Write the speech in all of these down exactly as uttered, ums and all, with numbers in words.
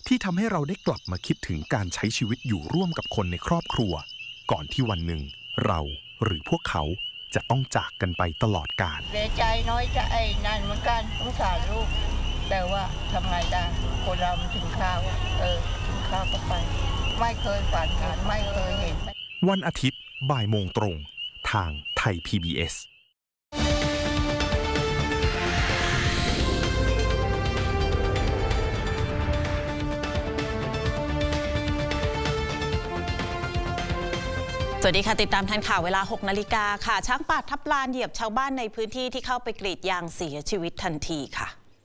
ที่ทำให้เราได้กลับมาคิดถึงการใช้ชีวิตอยู่ร่วมกับคนในครอบครัวก่อนที่วันหนึ่งเราหรือพวกเขาจะต้องจากกันไปตลอดกาลเสียใจน้อยใจนั่นเหมือนกันสงสารลูกแต่ว่าทำไงได้คนเรามันถึงข้าวเออถึงข้าวก็ไปไม่เคยฝันเห็นไม่เคยเห็นวันอาทิตย์บ่ายโมงตรงทางไทย พี บี เอสสวัสดีค่ะติดตามทันข่าวเวลาหกนาฬิกาค่ะช้างป่าทับลานเหยียบชาวบ้านในพื้นที่ที่เข้าไปกรีดยางเสียชีวิตทันทีค่ะ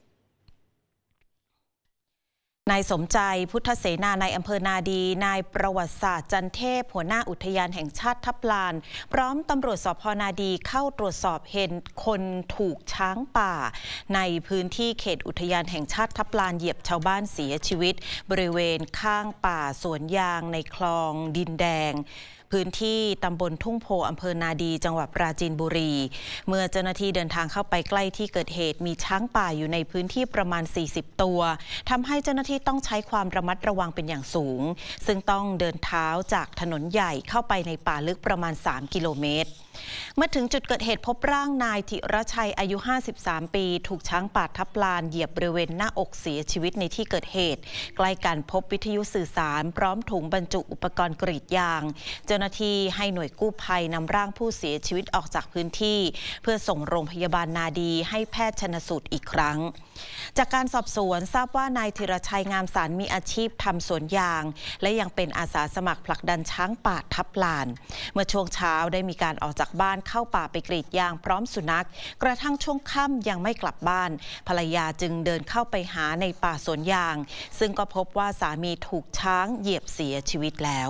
นายสมใจพุทธเสนาในอำเภอนาดีนายประวัติศาสตร์จันเทพหัวหน้าอุทยานแห่งชาติทับลานพร้อมตำรวจสภ.นาดีเข้าตรวจสอบเหตุคนถูกช้างป่าในพื้นที่เขตอุทยานแห่งชาติทับลานเหยียบชาวบ้านเสียชีวิตบริเวณข้างป่าสวนยางในคลองดินแดงพื้นที่ตำบลทุ่งโพอำเภอนาดีจังหวัดปราจีนบุรีเมื่อเจ้าหน้าที่เดินทางเข้าไปใกล้ที่เกิดเหตุมีช้างป่าอยู่ในพื้นที่ประมาณสี่สิบตัวทำให้เจ้าหน้าที่ต้องใช้ความระมัดระวังเป็นอย่างสูงซึ่งต้องเดินเท้าจากถนนใหญ่เข้าไปในป่าลึกประมาณสามกิโลเมตรเมื่อถึงจุดเกิดเหตุพบร่างนายธิรชัยอายุห้าสิบสามปีถูกช้างป่าทับลานเหยียบบริเวณหน้าอกเสียชีวิตในที่เกิดเหตุใกล้กันพบวิทยุสื่อสารพร้อมถุงบรรจุอุปกรณ์กรีดยางเจ้าหน้าที่ให้หน่วยกู้ภัยนำร่างผู้เสียชีวิตออกจากพื้นที่เพื่อส่งโรงพยาบาลนาดีให้แพทย์ชันสูตรอีกครั้งจากการสอบสวนทราบว่านายธิรชัยงามสารมีอาชีพทำสวนยางและยังเป็นอาสาสมัครผลักดันช้างป่าทับลานเมื่อช่วงเช้าได้มีการออกจากบ้านเข้าป่าไปกรีดยางพร้อมสุนัขกระทั่งช่วงค่ำยังไม่กลับบ้านภรรยาจึงเดินเข้าไปหาในป่าสวนยางซึ่งก็พบว่าสามีถูกช้างเหยียบเสียชีวิตแล้ว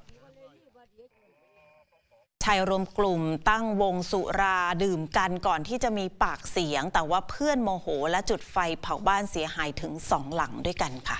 ชายรวมกลุ่มตั้งวงสุราดื่มกันก่อนที่จะมีปากเสียงแต่ว่าเพื่อนโมโหและจุดไฟเผาบ้านเสียหายถึงสองหลังด้วยกันค่ะ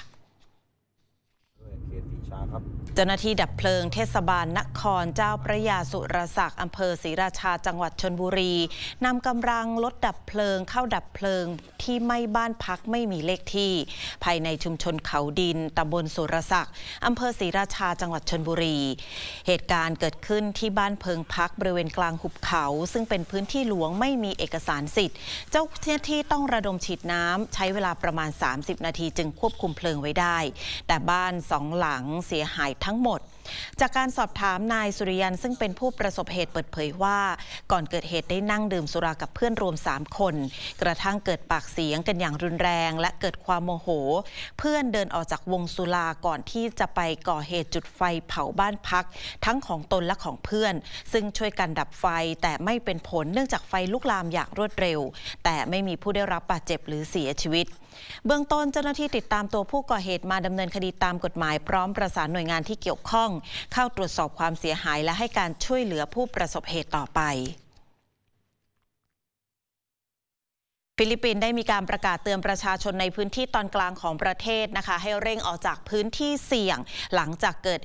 เจ้าหน้าที่ดับเพลิงเทศบาลนครเจ้าพระยาสุรศักดิ์อำเภอศรีราชาจังหวัดชลบุรีนำกำลังรถดับเพลิงเข้าดับเพลิงที่ไหม้บ้านพักไม่มีเลขที่ภายในชุมชนเขาดินตำบลสุรศักดิ์อำเภอศรีราชาจังหวัดชลบุรีเหตุการณ์เกิดขึ้นที่บ้านเพิงพักบริเวณกลางหุบเขาซึ่งเป็นพื้นที่หลวงไม่มีเอกสารสิทธิ์เจ้าหน้าที่ต้องระดมฉีดน้ำใช้เวลาประมาณสามสิบนาทีจึงควบคุมเพลิงไว้ได้แต่บ้านสองหลังเสียหายทั้งหมดจากการสอบถามนายสุริยันซึ่งเป็นผู้ประสบเหตุเปิดเผยว่าก่อนเกิดเหตุได้นั่งดื่มสุรากับเพื่อนรวมสามคนกระทั่งเกิดปากเสียงกันอย่างรุนแรงและเกิดความโมโหเพื่อนเดินออกจากวงสุราก่อนที่จะไปก่อเหตุจุดไฟเผาบ้านพักทั้งของตนและของเพื่อนซึ่งช่วยกันดับไฟแต่ไม่เป็นผลเนื่องจากไฟลุกลามอย่างรวดเร็วแต่ไม่มีผู้ได้รับบาดเจ็บหรือเสียชีวิตเบื้องต้นเจ้าหน้าที่ติดตามตัวผู้ก่อเหตุมาดำเนินคดีตามกฎหมายพร้อมประสานหน่วยงานที่เกี่ยวข้องเข้าตรวจสอบความเสียหายและให้การช่วยเหลือผู้ประสบเหตุต่อไปฟิลิปปินส์ได้มีการประกาศเตือนประชาชนในพื้นที่ตอนกลางของประเทศนะคะให้เร่งออกจากพื้นที่เสี่ยงหลังจากเกิด